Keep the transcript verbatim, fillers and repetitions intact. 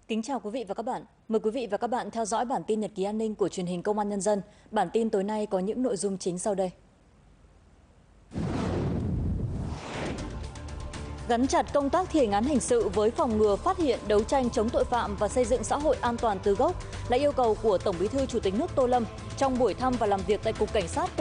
Kính chào quý vị và các bạn. Mời quý vị và các bạn theo dõi bản tin nhật ký an ninh của truyền hình Công an Nhân dân. Bản tin tối nay có những nội dung chính sau đây. Gắn chặt công tác thi hành án hình sự với phòng ngừa, phát hiện, đấu tranh chống tội phạm và xây dựng xã hội an toàn từ gốc là yêu cầu của Tổng Bí thư Chủ tịch nước Tô Lâm trong buổi thăm và làm việc tại Cục Cảnh sát